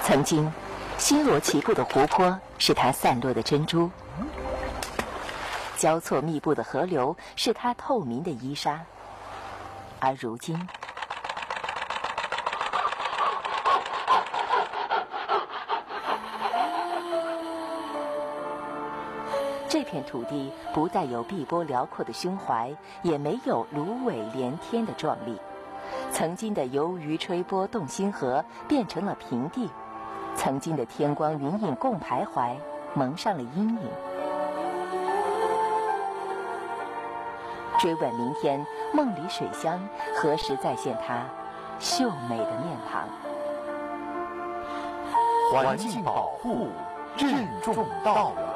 曾经，星罗棋布的湖泊是它散落的珍珠，交错密布的河流是它透明的衣纱，而如今，这片土地不带有碧波辽阔的胸怀，也没有芦苇连天的壮丽。曾经的游鱼吹波动星河变成了平地，曾经的天光云影共徘徊，蒙上了阴影。追问明天，梦里水乡何时再现它秀美的面庞？ 环境保护，任重道远。